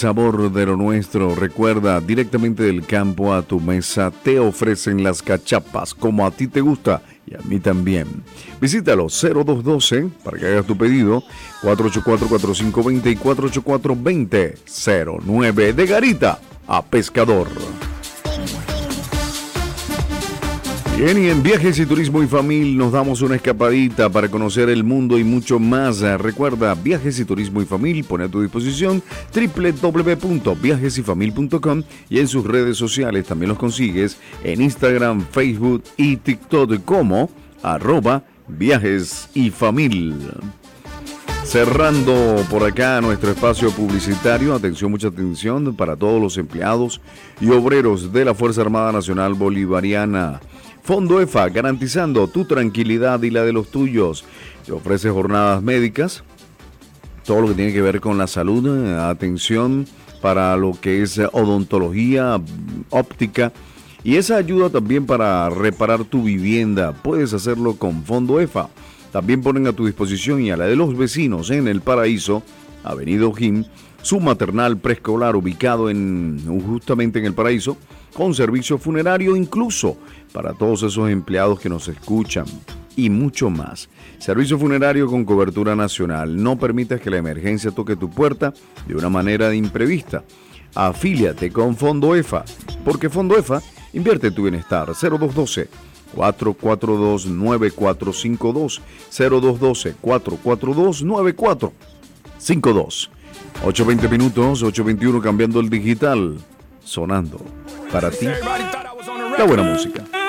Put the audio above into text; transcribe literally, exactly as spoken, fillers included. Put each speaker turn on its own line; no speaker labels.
sabor de lo nuestro. Recuerda, directamente del campo a tu mesa te ofrecen las cachapas como a ti te gusta y a mí también. Visítalo cero dos uno dos para que hagas tu pedido. cuatro ocho cuatro, cuatro cinco dos cero y cuatro ocho cuatro, dos cero cero nueve. De garita a pescador. Bien, y en Viajes y Turismo y Familia nos damos una escapadita para conocer el mundo y mucho más. Recuerda, Viajes y Turismo y Familia pone a tu disposición doble u doble u doble u punto viajes y famil punto com y en sus redes sociales también los consigues en Instagram, Facebook y TikTok como arroba Viajes y Familia. Cerrando por acá nuestro espacio publicitario, atención, mucha atención para todos los empleados y obreros de la Fuerza Armada Nacional Bolivariana. Fondo E F A, garantizando tu tranquilidad y la de los tuyos. Te ofrece jornadas médicas, todo lo que tiene que ver con la salud, atención para lo que es odontología, óptica, y esa ayuda también para reparar tu vivienda. Puedes hacerlo con Fondo E F A. También ponen a tu disposición y a la de los vecinos en El Paraíso, Avenida O'Higgins, su maternal preescolar ubicado en, justamente en El Paraíso, con servicio funerario incluso para todos esos empleados que nos escuchan y mucho más. Servicio funerario con cobertura nacional. No permitas que la emergencia toque tu puerta de una manera imprevista. Afíliate con Fondo E F A, porque Fondo E F A invierte en tu bienestar. cero dos uno dos, cuatro cuatro dos, nueve cuatro cinco dos, cero dos uno dos, cuatro cuatro dos, nueve cuatro cinco dos. ocho veinte minutos, ocho veintiuno, cambiando el digital, sonando para ti la buena música.